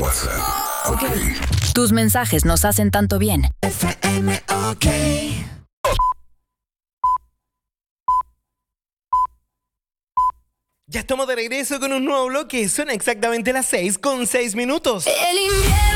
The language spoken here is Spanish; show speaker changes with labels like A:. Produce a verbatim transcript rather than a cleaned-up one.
A: WhatsApp. Ok.
B: Tus mensajes nos hacen tanto bien.
A: F M, ok.
C: Ya estamos de regreso con un nuevo bloque. Son exactamente las seis con seis minutos.
A: El invierno